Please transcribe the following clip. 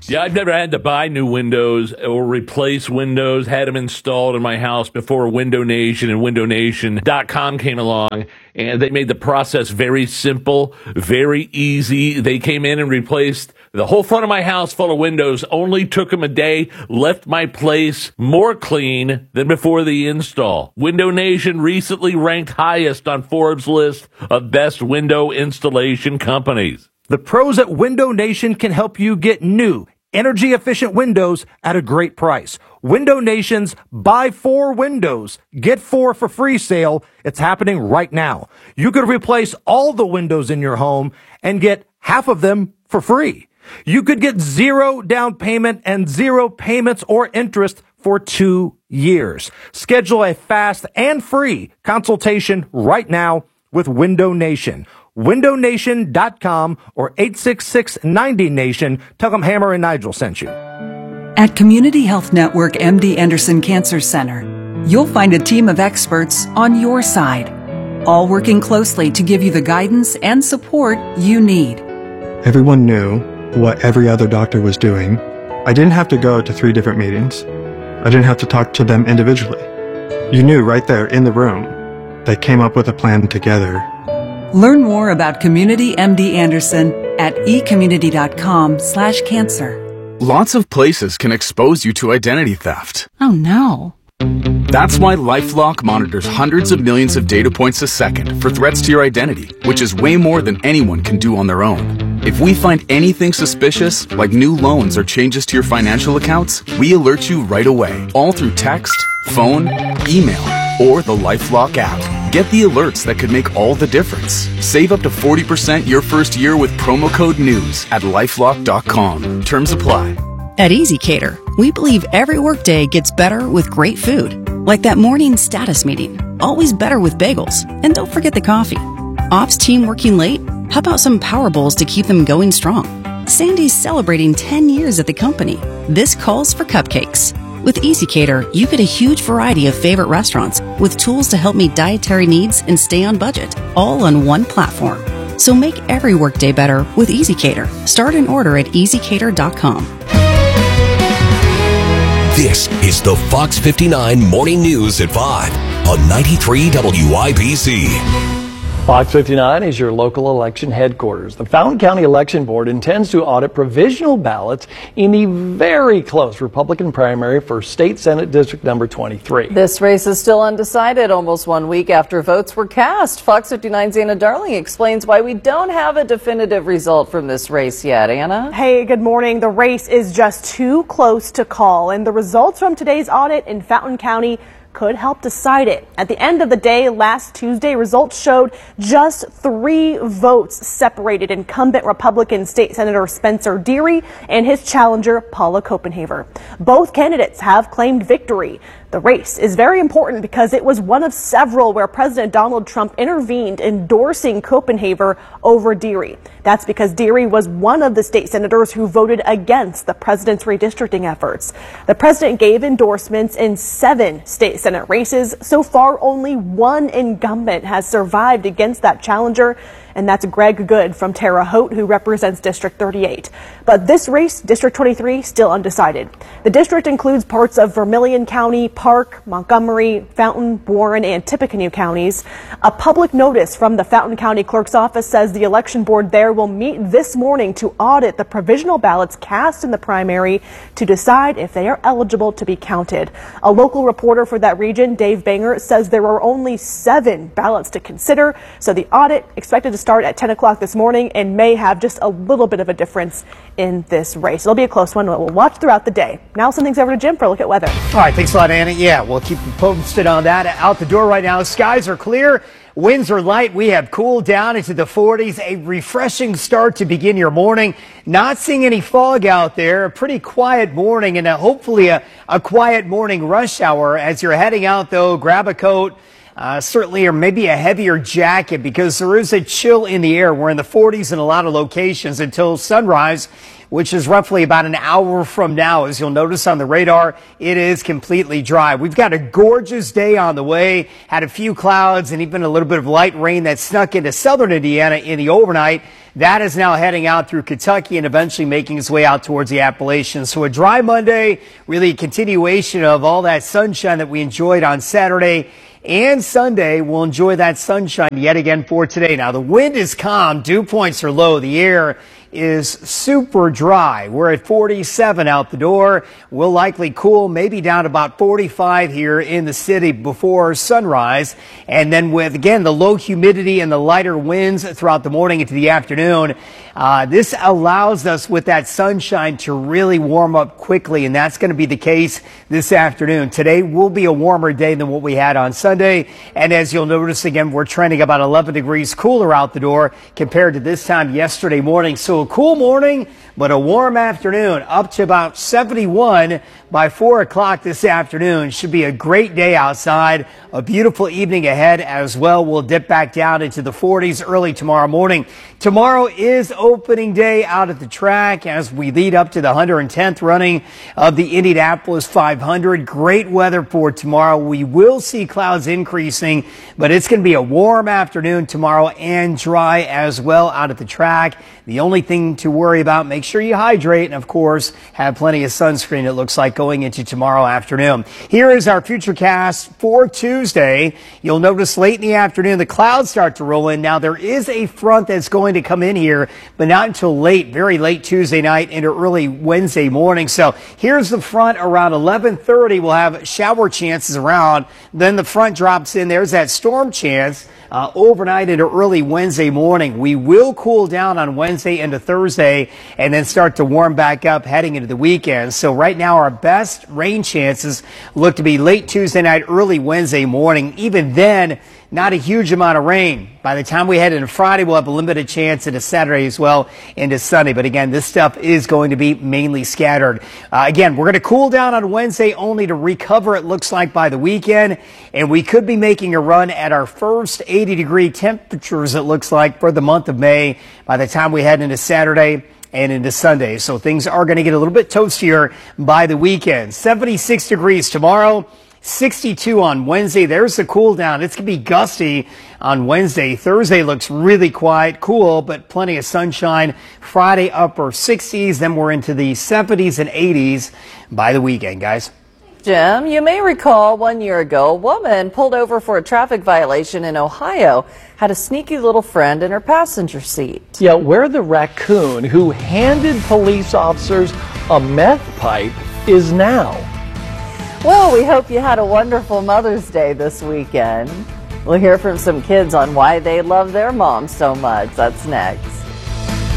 Yeah, I've never had to buy new windows or replace windows, had them installed in my house before Window Nation and WindowNation.com came along, and they made the process very simple, very easy. They came in and replaced the whole front of my house full of windows, only took them a day, left my place more clean than before the install. Window Nation recently ranked highest on Forbes' list of best window installation companies. The pros at Window Nation can help you get new, energy-efficient windows at a great price. Window Nation's Buy 4 Windows, Get 4 for free sale. It's happening right now. You could replace all the windows in your home and get half of them for free. You could get 0 down payment and 0 payments or interest for 2 years. Schedule a fast and free consultation right now with Window Nation. WindowNation.com or 866-90-NATION. Tell them Hammer and Nigel sent you. At Community Health Network MD Anderson Cancer Center, you'll find a team of experts on your side, all working closely to give you the guidance and support you need. Everyone knew what every other doctor was doing. I didn't have to go to 3 different meetings. I didn't have to talk to them individually. You knew right there in the room. They came up with a plan together. Learn more about Community MD Anderson at ecommunity.com/cancer. Lots of places can expose you to identity theft. Oh no. That's why LifeLock monitors hundreds of millions of data points a second for threats to your identity, which is way more than anyone can do on their own. If we find anything suspicious, like new loans or changes to your financial accounts, we alert you right away, all through text, phone, email, or the LifeLock app. Get the alerts that could make all the difference. Save up to 40% your first year with promo code NEWS at LifeLock.com. Terms apply. At EasyCater, we believe every workday gets better with great food. Like that morning status meeting. Always better with bagels. And don't forget the coffee. Ops team working late? How about some Power Bowls to keep them going strong? Sandy's celebrating 10 years at the company. This calls for cupcakes. With EasyCater, you get a huge variety of favorite restaurants with tools to help meet dietary needs and stay on budget, all on one platform. So make every workday better with EasyCater. Start an order at EasyCater.com. This is the Fox 59 Morning News at 5 on 93 WIBC. Fox 59 is your local election headquarters. The Fountain County Election Board intends to audit provisional ballots in the very close Republican primary for State Senate District number 23. This race is still undecided almost 1 week after votes were cast. Fox 59's Anna Darling explains why we don't have a definitive result from this race yet. Anna? Hey, good morning. The race is just too close to call, and the results from today's audit in Fountain County could help decide it. At the end of the day, last Tuesday, results showed just 3 votes separated incumbent Republican State Senator Spencer Deery and his challenger Paula Copenhaver. Both candidates have claimed victory. The race is very important because it was one of several where President Donald Trump intervened, endorsing Copenhaver over Deery. That's because Deery was one of the state senators who voted against the president's redistricting efforts. The president gave endorsements in 7 state Senate races. So far, only 1 incumbent has survived against that challenger, and that's Greg Good from Terre Haute, who represents District 38. But this race, District 23, still undecided. The district includes parts of Vermilion County, Park, Montgomery, Fountain, Warren, and Tippecanoe counties. A public notice from the Fountain County Clerk's office says the election board there will meet this morning to audit the provisional ballots cast in the primary to decide if they are eligible to be counted. A local reporter for that region, Dave Banger, says there are only 7 ballots to consider, so the audit expected to start at 10 o'clock this morning and may have just a little bit of a difference in this race. It'll be a close one. We'll watch throughout the day. Now send things over to Jim for a look at weather. All right, thanks a lot, Anna. Yeah, we'll keep you posted on that. Out the door right now, skies are clear. Winds are light. We have cooled down into the 40s. A refreshing start to begin your morning. Not seeing any fog out there. A pretty quiet morning, and hopefully a quiet morning rush hour. As you're heading out, though, grab a coat. certainly, or maybe a heavier jacket because there is a chill in the air. We're in the 40s in a lot of locations until sunrise, which is roughly about an hour from now. As you'll notice on the radar, it is completely dry. We've got a gorgeous day on the way. Had a few clouds and even a little bit of light rain that snuck into southern Indiana in the overnight. That is now heading out through Kentucky and eventually making its way out towards the Appalachians. So a dry Monday, really a continuation of all that sunshine that we enjoyed on Saturday and Sunday. We'll enjoy that sunshine yet again for today. Now, the wind is calm. Dew points are low. The air is super dry. We're at 47 out the door. We'll likely cool maybe down to about 45 here in the city before sunrise. And then with, again, the low humidity and the lighter winds throughout the morning into the afternoon, this allows us with that sunshine to really warm up quickly. And that's going to be the case this afternoon. Today will be a warmer day than what we had on Sunday. And as you'll notice, again, we're trending about 11 degrees cooler out the door compared to this time yesterday morning. So a cool morning, but a warm afternoon, up to about 71 by 4 o'clock this afternoon. Should be a great day outside. A beautiful evening ahead as well. We'll dip back down into the 40s early tomorrow morning. Tomorrow is opening day out at the track as we lead up to the 110th running of the Indianapolis 500. Great weather for tomorrow. We will see clouds increasing, but it's going to be a warm afternoon tomorrow and dry as well out at the track. The only thing to worry about, make sure you hydrate and, of course, have plenty of sunscreen, it looks like, going into tomorrow afternoon. Here is our futurecast for Tuesday. You'll notice late in the afternoon, the clouds start to roll in. Now, there is a front that's going to come in here, but not until late, very late Tuesday night into early Wednesday morning. So here's the front around 11:30. We'll have shower chances around. Then the front drops in. There's that storm chance. Overnight into early Wednesday morning. We will cool down on Wednesday into Thursday and then start to warm back up heading into the weekend. So right now our best rain chances look to be late Tuesday night, early Wednesday morning. Even then, not a huge amount of rain. By the time we head into Friday, we'll have a limited chance into Saturday as well into Sunday. But again, this stuff is going to be mainly scattered. Again, we're going to cool down on Wednesday only to recover, it looks like, by the weekend. And we could be making a run at our first 80-degree temperatures, it looks like, for the month of May by the time we head into Saturday and into Sunday. So things are going to get a little bit toastier by the weekend. 76 degrees tomorrow. 62 on Wednesday. There's the cool down. It's going to be gusty on Wednesday. Thursday looks really quiet, cool, but plenty of sunshine. Friday, upper 60s. Then we're into the 70s and 80s by the weekend, guys. Jim, you may recall 1 year ago, a woman pulled over for a traffic violation in Ohio had a sneaky little friend in her passenger seat. Yeah, where the raccoon who handed police officers a meth pipe is now. Well, we hope you had a wonderful Mother's Day this weekend. We'll hear from some kids on why they love their mom so much. That's next.